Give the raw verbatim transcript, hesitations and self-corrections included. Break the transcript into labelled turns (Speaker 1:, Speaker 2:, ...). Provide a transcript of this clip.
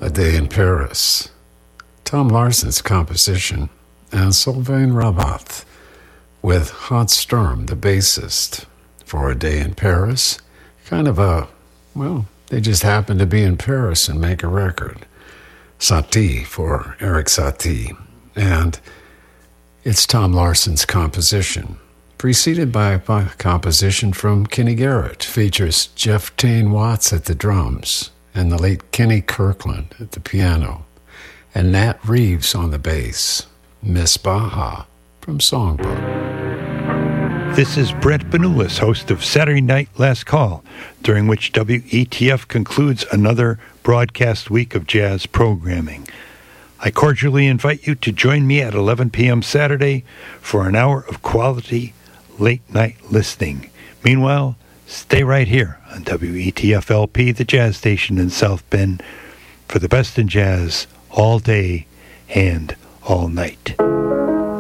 Speaker 1: A Day in Paris, Tom Larson's composition, and Sylvain Rabat with Hans Sturm, the bassist, for A Day in Paris. Kind of a, well, they just happened to be in Paris and make a record. Satie for Eric Satie. And it's Tom Larson's composition, preceded by a composition from Kenny Garrett. Features Jeff Tain Watts at the drums and the late Kenny Kirkland at the piano, and Nat Reeves on the bass. Miss Baja from Songbook.
Speaker 2: This is Brent Benulis, host of Saturday Night Last Call, during which W E T F concludes another broadcast week of jazz programming. I cordially invite you to join me at eleven p.m. Saturday for an hour of quality late-night listening. Meanwhile, stay right here on W E T F L P, the jazz station in South Bend, for the best in jazz all day and all night.